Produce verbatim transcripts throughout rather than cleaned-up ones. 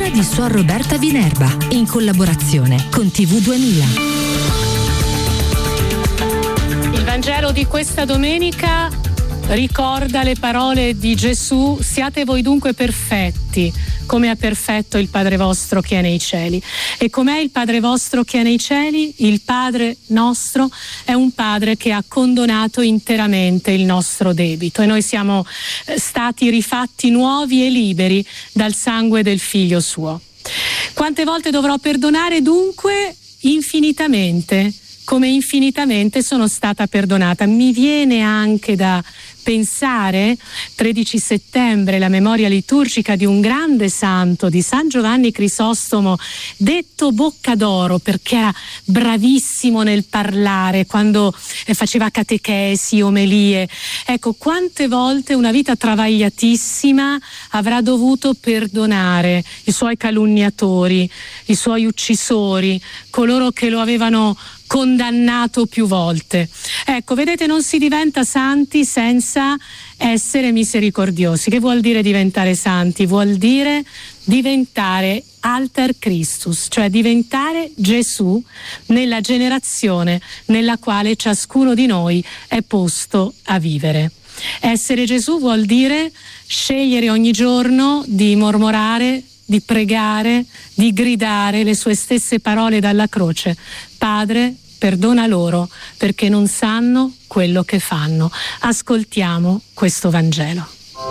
cura di Suor Roberta Vinerba, in collaborazione con T V duemila. Il Vangelo di questa domenica ricorda le parole di Gesù: siate voi dunque perfetti, come è perfetto il Padre vostro che è nei cieli. E com'è il Padre vostro che è nei cieli? Il Padre nostro è un Padre che ha condonato interamente il nostro debito, e noi siamo stati rifatti nuovi e liberi dal sangue del Figlio suo. Quante volte dovrò perdonare? Dunque infinitamente, come infinitamente sono stata perdonata. Mi viene anche da pensare, tredici settembre, la memoria liturgica di un grande santo, di San Giovanni Crisostomo, detto Boccadoro perché era bravissimo nel parlare, quando faceva catechesi, omelie. Ecco, quante volte una vita travagliatissima avrà dovuto perdonare i suoi calunniatori, i suoi uccisori, coloro che lo avevano condannato più volte. Ecco, vedete, non si diventa santi senza essere misericordiosi. Che vuol dire diventare santi? Vuol dire diventare alter Christus, cioè diventare Gesù nella generazione nella quale ciascuno di noi è posto a vivere. Essere Gesù vuol dire scegliere ogni giorno di mormorare, di pregare, di gridare le sue stesse parole dalla croce: Padre, perdona loro perché non sanno quello che fanno. Ascoltiamo questo Vangelo.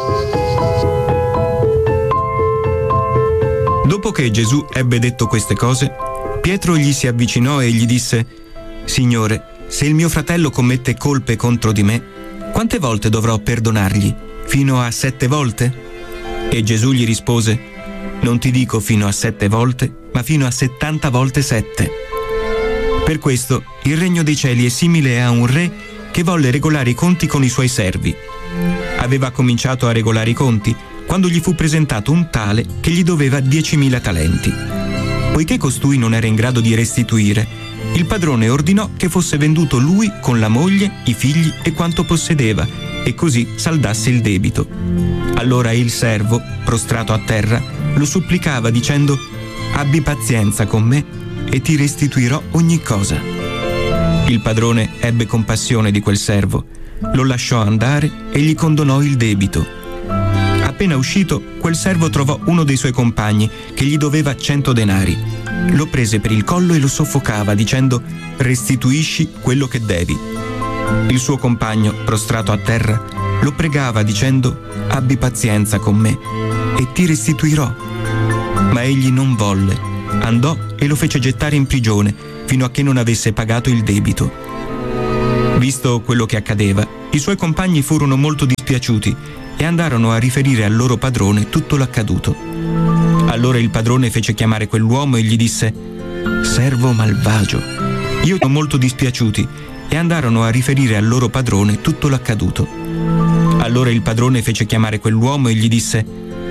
Dopo che Gesù ebbe detto queste cose, Pietro gli si avvicinò e gli disse: Signore, se il mio fratello commette colpe contro di me, quante volte dovrò perdonargli? Fino a sette volte? E Gesù gli rispose: Non ti dico fino a sette volte, ma fino a settanta volte sette. Per questo il regno dei cieli è simile a un re che volle regolare i conti con i suoi servi. Aveva cominciato a regolare i conti quando gli fu presentato un tale che gli doveva diecimila talenti. Poiché costui non era in grado di restituire, il padrone ordinò che fosse venduto lui con la moglie, i figli e quanto possedeva, e così saldasse il debito. Allora il servo, prostrato a terra, lo supplicava dicendo: Abbi pazienza con me e ti restituirò ogni cosa. Il padrone ebbe compassione di quel servo, lo lasciò andare e gli condonò il debito. Appena uscito, quel servo trovò uno dei suoi compagni che gli doveva cento denari. Lo prese per il collo e lo soffocava dicendo: restituisci quello che devi. Il suo compagno, prostrato a terra, lo pregava dicendo: abbi pazienza con me e ti restituirò. Ma egli non volle. Andò e lo fece gettare in prigione fino a che non avesse pagato il debito. Visto quello che accadeva, i suoi compagni furono molto dispiaciuti e andarono a riferire al loro padrone tutto l'accaduto. Allora il padrone fece chiamare quell'uomo e gli disse: servo malvagio, io sono molto dispiaciuti, e andarono a riferire al loro padrone tutto l'accaduto. Allora il padrone fece chiamare quell'uomo e gli disse: